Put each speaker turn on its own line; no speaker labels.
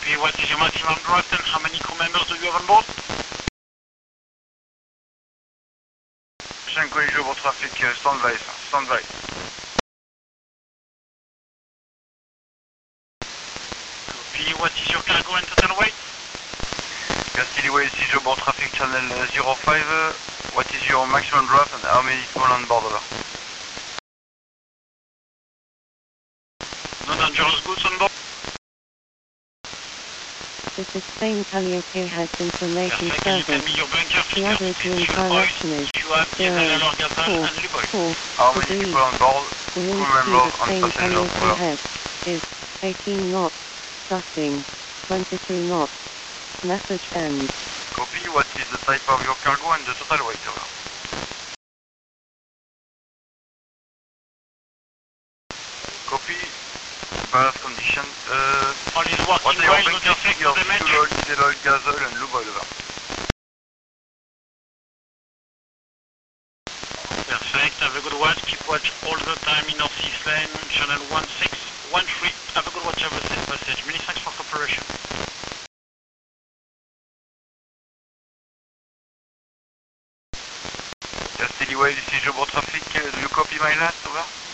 Copy, what is your maximum draft and how many crew members do you have on board?
Cinco Ejo pour traffic, standby, standby.
Copy, what is your cargo and total weight?
Castillejo 6 Jobourg traffic channel 05, what is your maximum draft and how many people on board over?
No dangerous goods on board?
The sustained Calliope has information
Perfect,
service.
you can be your bunker
The average wind direction is 0.4
How many
degrees.
people on board,
The
crew
wind
members
speed
and
of Spain
passengers
Calliope
over?
head is 18 knots, gusting 22 knots. Message ends.
Copy, what is the type of your cargo and the total weight over? Copy, ballast condition,
All is
what
working
are your
well, no
bunker
defect,
figures,
no damage?
fuel oil, diesel oil, gas oil and lube oil over?
Perfect, have a good watch, keep watch all the time in Northeast Lane, channel 1613, have a good watch, have a safe passage. Many thanks for cooperation.
Castillejo 6 Jobourg traffic, do you copy my last over?